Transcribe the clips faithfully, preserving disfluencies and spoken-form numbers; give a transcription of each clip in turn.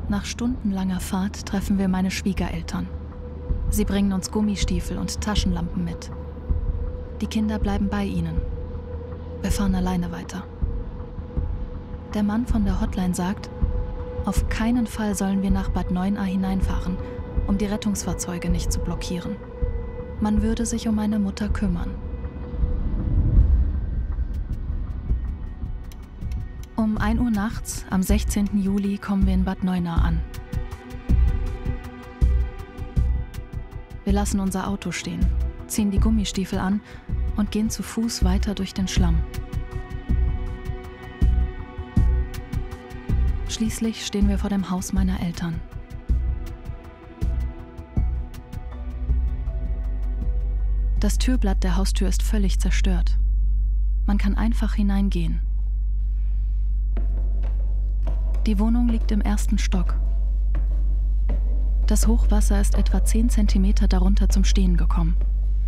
Nach stundenlanger Fahrt treffen wir meine Schwiegereltern. Sie bringen uns Gummistiefel und Taschenlampen mit. Die Kinder bleiben bei ihnen. Wir fahren alleine weiter. Der Mann von der Hotline sagt, auf keinen Fall sollen wir nach Bad Neuenahr hineinfahren, um die Rettungsfahrzeuge nicht zu blockieren. Man würde sich um meine Mutter kümmern. Um ein Uhr nachts, am sechzehnten Juli, kommen wir in Bad Neuenahr an. Wir lassen unser Auto stehen, ziehen die Gummistiefel an und gehen zu Fuß weiter durch den Schlamm. Schließlich stehen wir vor dem Haus meiner Eltern. Das Türblatt der Haustür ist völlig zerstört. Man kann einfach hineingehen. Die Wohnung liegt im ersten Stock. Das Hochwasser ist etwa zehn Zentimeter darunter zum Stehen gekommen.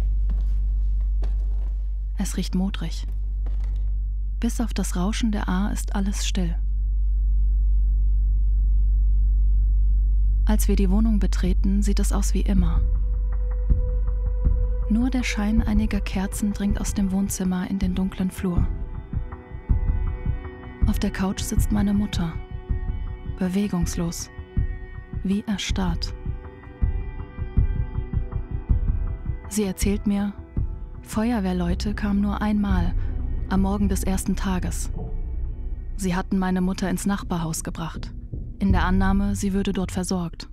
Es riecht modrig. Bis auf das Rauschen der Ahr ist alles still. Als wir die Wohnung betreten, sieht es aus wie immer. Nur der Schein einiger Kerzen dringt aus dem Wohnzimmer in den dunklen Flur. Auf der Couch sitzt meine Mutter, bewegungslos, wie erstarrt. Sie erzählt mir, Feuerwehrleute kamen nur einmal, am Morgen des ersten Tages. Sie hatten meine Mutter ins Nachbarhaus gebracht, in der Annahme, sie würde dort versorgt.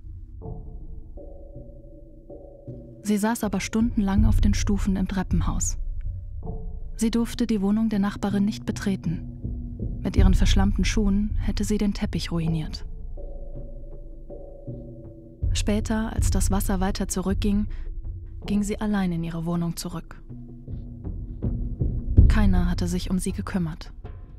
Sie saß aber stundenlang auf den Stufen im Treppenhaus. Sie durfte die Wohnung der Nachbarin nicht betreten. Mit ihren verschlammten Schuhen hätte sie den Teppich ruiniert. Später, als das Wasser weiter zurückging, ging sie allein in ihre Wohnung zurück. Keiner hatte sich um sie gekümmert.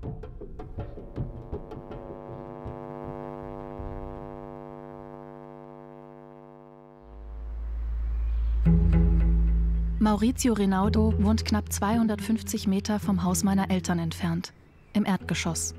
Maurizio Rinaudo wohnt knapp zweihundertfünfzig Meter vom Haus meiner Eltern entfernt, im Erdgeschoss.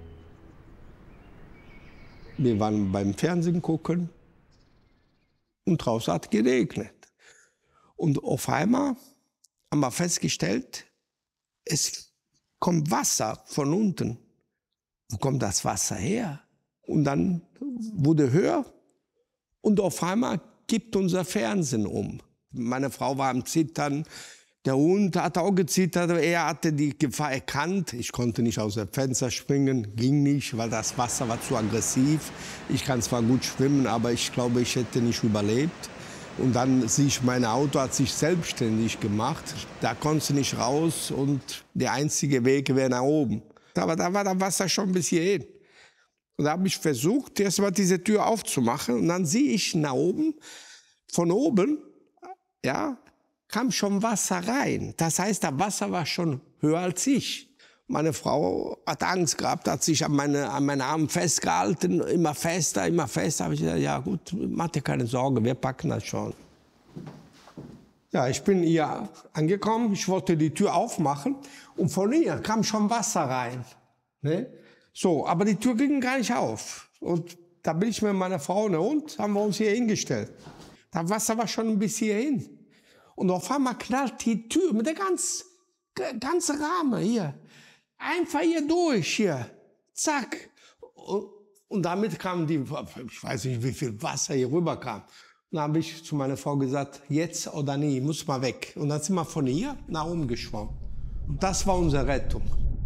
Wir waren beim Fernsehen gucken und draußen hat geregnet. Und auf einmal haben wir festgestellt, es kommt Wasser von unten. Wo kommt das Wasser her? Und dann wurde höher und auf einmal kippt unser Fernsehen um. Meine Frau war am Zittern, der Hund hat auch gezittert, er hatte die Gefahr erkannt. Ich konnte nicht aus dem Fenster springen, ging nicht, weil das Wasser war zu aggressiv. Ich kann zwar gut schwimmen, aber ich glaube, ich hätte nicht überlebt. Und dann sehe ich, mein Auto hat sich selbstständig gemacht. Da konnte ich nicht raus und der einzige Weg wäre nach oben. Aber da war das Wasser schon bis hierhin. Und da habe ich versucht, erst mal diese Tür aufzumachen. Und dann sehe ich nach oben, von oben, ja, kam schon Wasser rein. Das heißt, das Wasser war schon höher als ich. Meine Frau hat Angst gehabt, hat sich an meine, an meine Arme festgehalten, immer fester, immer fester. Habe ich gesagt, ja gut, mach dir keine Sorge, wir packen das schon. Ja, ich bin hier angekommen, ich wollte die Tür aufmachen und von hier kam schon Wasser rein. Ne? So, aber die Tür ging gar nicht auf. Und da bin ich mit meiner Frau und der Hund, haben wir uns hier hingestellt. Das Wasser war schon bis hierhin. Und auf einmal knallt die Tür mit der ganzen ganze Rahmen hier. Einfach hier durch, hier. Zack. Und, und damit kam die, ich weiß nicht, wie viel Wasser hier rüber kam. Und dann habe ich zu meiner Frau gesagt, jetzt oder nie, muss mal weg. Und dann sind wir von hier nach oben geschwommen. Und das war unsere Rettung.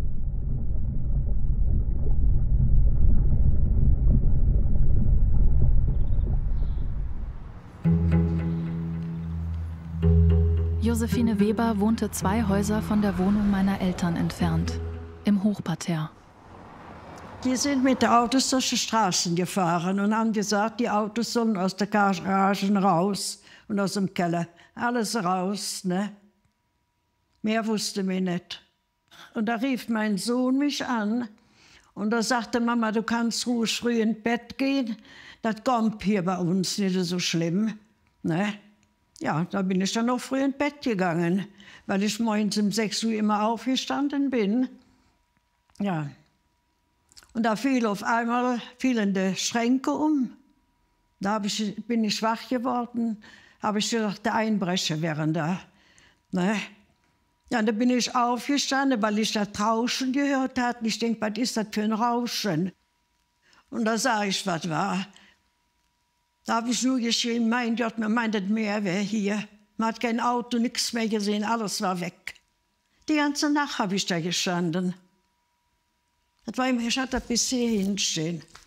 Josephine Weber wohnte zwei Häuser von der Wohnung meiner Eltern entfernt, im Hochparterre. Die sind mit den Autos durch die Straßen gefahren und haben gesagt, die Autos sollen aus der Garagen raus und aus dem Keller. Alles raus, ne? Mehr wusste mir nicht. Und da rief mein Sohn mich an und da sagte Mama, du kannst ruhig früh ins Bett gehen. Das kommt hier bei uns nicht so schlimm, ne? Ja, da bin ich dann noch früh ins Bett gegangen, weil ich morgens um sechs Uhr immer aufgestanden bin. Ja. Und da fiel auf einmal fielen die Schränke um. Da hab ich, bin ich wach geworden, habe ich gedacht, der Einbrecher wäre da. Ne? Ja, dann bin ich aufgestanden, weil ich das Rauschen gehört hatte. Ich denke, was ist das für ein Rauschen? Und da sah ich, was war. Da habe ich nur geschrien, mein Gott, man meint, das Meer wäre hier. Man hat kein Auto, nichts mehr gesehen, alles war weg. Die ganze Nacht habe ich da gestanden. Das war im, ich hatte das bis hierhin stehen.